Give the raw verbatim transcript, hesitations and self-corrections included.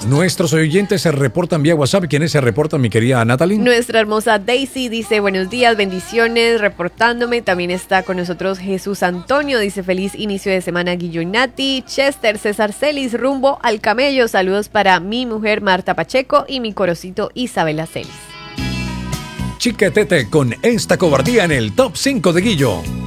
Nuestros oyentes se reportan vía WhatsApp. ¿Quiénes se reportan, mi querida Natalie? Nuestra hermosa Daisy dice buenos días, bendiciones, reportándome. También está con nosotros Jesús Antonio, dice feliz inicio de semana Guillo y Nati. Chester César Celis, rumbo al camello. Saludos para mi mujer Marta Pacheco y mi corocito Isabela Celis. Chiquetete con esta cobardía en el top cinco de Guillo.